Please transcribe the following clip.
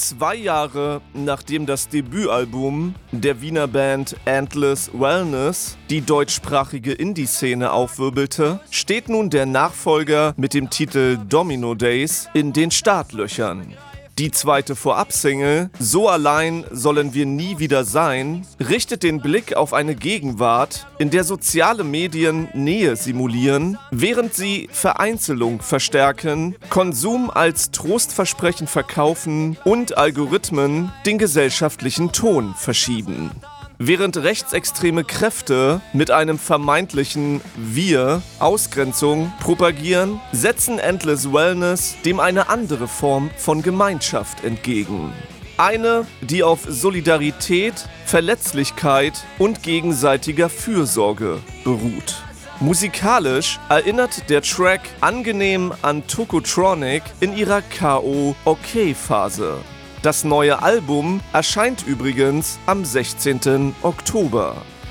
2 Jahre nachdem das Debütalbum der Wiener Band Endless Wellness die deutschsprachige Indie-Szene aufwirbelte, steht nun der Nachfolger mit dem Titel Domino Days in den Startlöchern. Die zweite Vorab-Single »So allein sollen wir nie wieder sein« richtet den Blick auf eine Gegenwart, in der soziale Medien Nähe simulieren, während sie Vereinzelung verstärken, Konsum als Trostversprechen verkaufen und Algorithmen den gesellschaftlichen Ton verschieben. Während rechtsextreme Kräfte mit einem vermeintlichen Wir Ausgrenzung propagieren, setzen Endless Wellness dem eine andere Form von Gemeinschaft entgegen. Eine, die auf Solidarität, Verletzlichkeit und gegenseitiger Fürsorge beruht. Musikalisch erinnert der Track angenehm an Tokotronic in ihrer K.O.-OK-Phase. Das neue Album erscheint übrigens am 16. Oktober.